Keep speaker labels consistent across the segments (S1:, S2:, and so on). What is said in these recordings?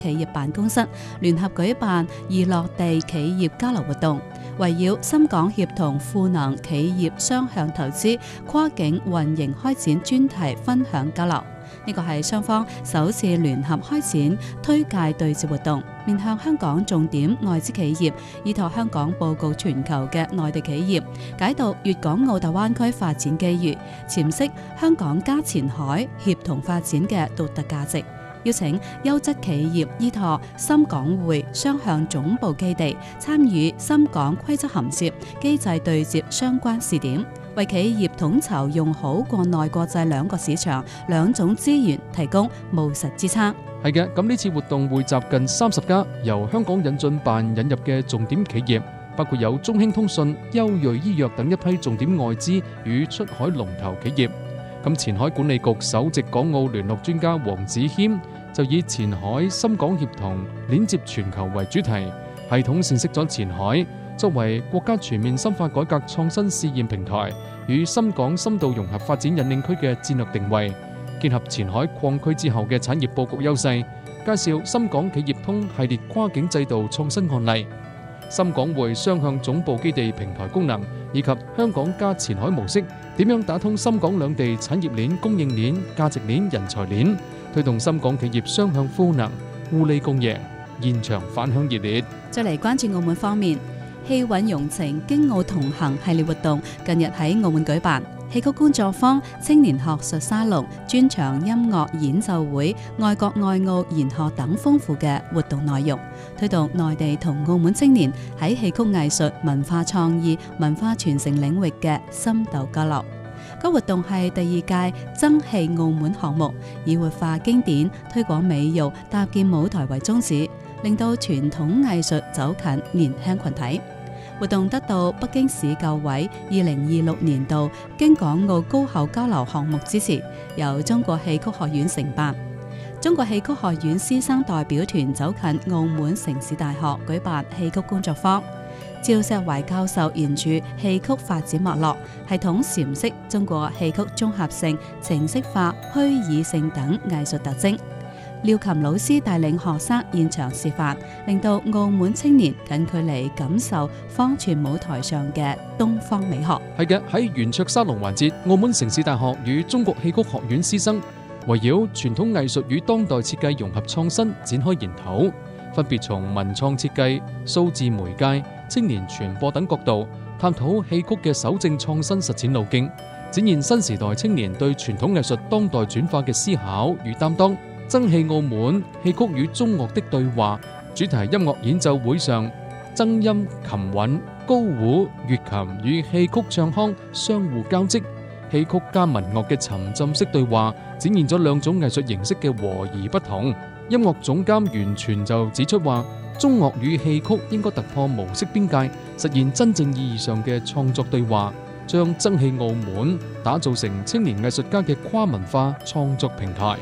S1: 企業辦公室聯合舉辦易落地企業交流活動，圍繞深港協同賦能企業雙向投資、跨境運營開展專題分享交流。呢個係雙方首次聯合開展推介對接活動，面向香港重點外資企業，依託香港佈局全球嘅內地企業，解讀粵港澳大灣區發展機遇，闡釋香港加前海協同發展嘅獨特價值。邀請優質企業依託深港匯雙向總部基地，參與深港規則銜接、機制對接相關試點，為企業統籌用好國內國際兩個市場兩種資源提供務實支撐。
S2: 係嘅，咁呢次活動匯集近30家由香港引進辦引入嘅重點企業，包括有中興通訊、優瑞醫藥等一批重點外資與出海龍頭企業。咁前海管理局首席港澳聯絡專家黃子謙就以前海深港協同鏈接全球為主題，系統闡釋咗前海作為國家全面深化改革創新試驗平台與深港深度融合發展引領區嘅戰略定位，結合前海擴區之後嘅產業佈局優勢，介紹深港企業通系列跨境制度創新案例、深港匯雙向總部基地平台功能，以及香港加前海模式點樣打通深港兩地產業鏈、供應鏈、價值鏈、人才鏈，推動深港企業雙向賦能、互利共贏。現場反響熱烈。
S1: 再嚟關注澳門方面，氣韻融情京澳同行系列活動近日喺澳門舉辦，戲曲工作坊、青年學術沙龍、專場音樂演奏會、愛國愛澳研學等豐富嘅活動內容，推動內地同澳門青年喺戲曲藝術、文化創意、文化傳承領域嘅深度交流。該活動係第2屆爭氣澳門項目，以活化經典、推廣美育、搭建舞台為宗旨，令到傳統藝術走近年輕群體。活動得到北京市教委2026年度京港澳高校交流項目支持，由中國戲曲學院承辦。中國戲曲學院師生代表團走近澳門城市大學舉辦戲曲工作坊。趙錫懷教授沿住戲曲發展脈絡，系統闡釋中國戲曲綜合性、程式化、虛擬性等藝術特徵。廖琴老師帶領學生現場示範，令到澳門青年近距離感受方寸舞台上嘅東方美學。
S2: 係嘅，喺圓桌沙龍環節，澳門城市大學與中國戲曲學院師生圍繞傳統藝術與當代設計融合創新展開研討，分別從文創設計、數字媒介、青年傳播等角度探討戲曲嘅守正創新實踐路徑，展現新時代青年對傳統藝術當代轉化嘅思考與擔當。爭氣澳門戲曲與中樂的對話主題音樂演奏會上，爭音、琴韻、高胡、粵琴與戲曲唱腔相互交織，戲曲加民樂嘅沉浸式對話展現咗兩種藝術形式嘅和而不同。音樂總監袁泉就指出話，中樂與戲曲應該突破模式邊界，實現真正意義上嘅創作對話，將爭氣澳門打造成青年藝術家嘅跨文化創作平台。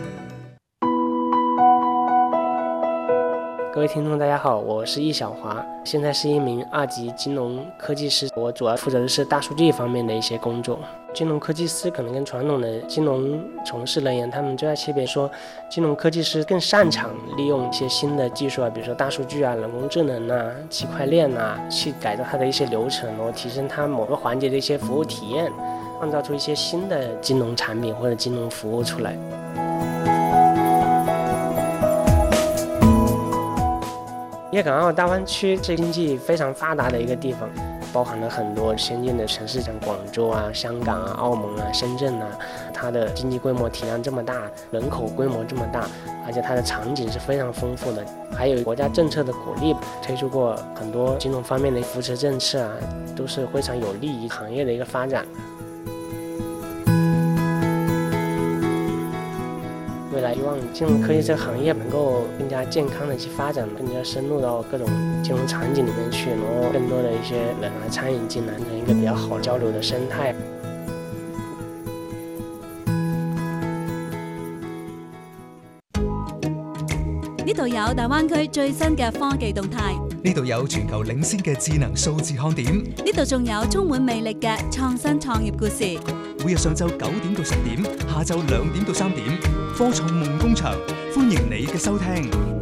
S3: 各位聽眾大家好，我是易小華，現在是一名2級金融科技師，我主要負責的是大數據方面的一些工作。金融科技師可能跟傳統的金融從事人員，他們最大區別說，金融科技師更擅長利用一些新的技術啊，比如說大數據啊、人工智能啊、區塊鏈啊，去改造它的一些流程，然後提升它某個環節的一些服務體驗，創造出一些新的金融產品或者金融服務出來。粵港澳大灣區是經濟非常發達的一個地方，包含了很多先進的城市，像廣州啊、香港啊、澳門啊、深圳啊，它的經濟規模體量這麼大，人口規模這麼大，而且它的場景是非常豐富的，還有國家政策的鼓勵，推出過很多金融方面的扶持政策啊，都是非常有利於行業的一個發展。未來希望金融科技這個行業能夠更加健康的去發展，更加深入到各種金融場景裡面去，然後更多的一些人來參與進來，成一個比較好交流的生態。
S1: 呢度有大灣區最新嘅科技動態，
S4: 呢度有全球領先嘅智能數字看點，
S1: 呢度仲有充滿魅力嘅創新創業故事。
S4: 每日上晝9點到10點，下晝2點到3點，科創夢工場，歡迎你嘅收聽。